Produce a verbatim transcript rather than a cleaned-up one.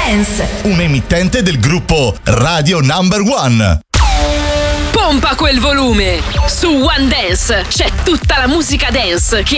Dance, un emittente del gruppo Radio Number One. Pompa quel volume! Su One Dance c'è tutta la musica dance che